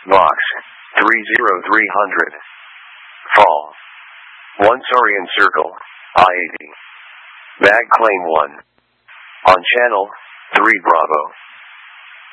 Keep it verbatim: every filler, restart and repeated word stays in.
Box three zero three hundred. Fall. one Saurian Circle, I eighty. Bag Claim one. On Channel three Bravo.